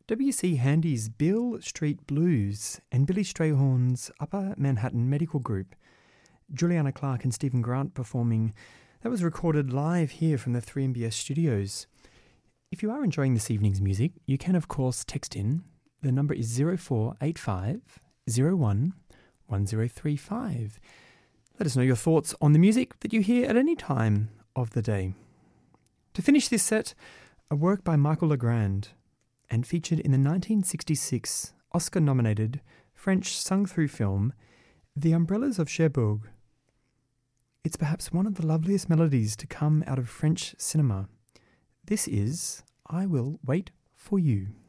W.C. Handy's Beale Street Blues and Billy Strayhorn's Upper Manhattan Medical Group. Juliana Clark and Stephen Grant performing. That was recorded live here from the 3MBS studios. If you are enjoying this evening's music, you can of course text in. The number is 0485 01 1035. Let us know your thoughts on the music that you hear at any time of the day. To finish this set, a work by Michael Legrand, and featured in the 1966 Oscar-nominated French sung-through film The Umbrellas of Cherbourg. It's perhaps one of the loveliest melodies to come out of French cinema. This is I Will Wait for You.